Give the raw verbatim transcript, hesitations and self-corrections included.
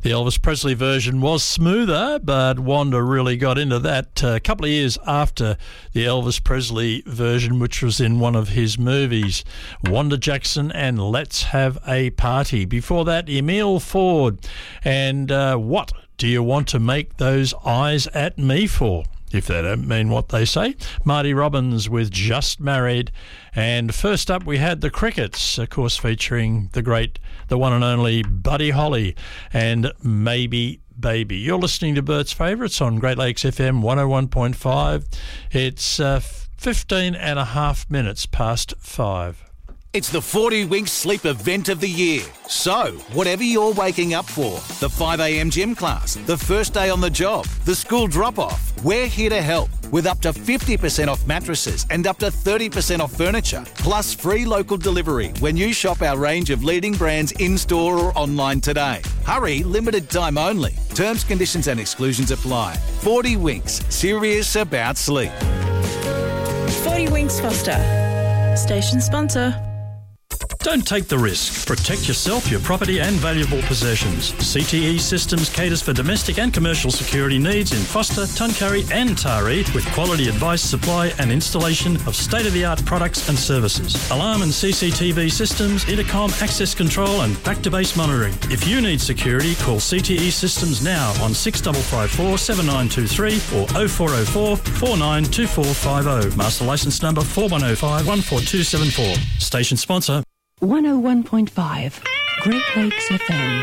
The Elvis Presley version was smoother, but Wanda really got into that a couple of years after the Elvis Presley version, which was in one of his movies. Wanda Jackson and Let's Have a Party. Before that, Emile Ford and uh, What Do You Want to Make Those Eyes at Me For? If they don't mean what they say. Marty Robbins with Just Married. And first up we had the Crickets, of course featuring the great, the one and only Buddy Holly and Maybe Baby. You're listening to Bert's Favourites on Great Lakes F M one oh one point five. It's uh, fifteen and a half minutes past five. It's the forty Winks Sleep event of the year. So, whatever you're waking up for, the five a.m. gym class, the first day on the job, the school drop-off, we're here to help with up to fifty percent off mattresses and up to thirty percent off furniture, plus free local delivery when you shop our range of leading brands in-store or online today. Hurry, limited time only. Terms, conditions and exclusions apply. forty Winks, serious about sleep. forty Winks Foster, station sponsor. Don't take the risk. Protect yourself, your property and valuable possessions. C T E Systems caters for domestic and commercial security needs in Foster, Tuncurry and Taree with quality advice, supply and installation of state-of-the-art products and services. Alarm and C C T V systems, intercom, access control and back-to-base monitoring. If you need security, call C T E Systems now on six five five four, seven nine two three or oh four oh four, four nine two four five oh. Master licence number four one oh five, one four two seven four. Station sponsor. one oh one point five, Great Lakes F M.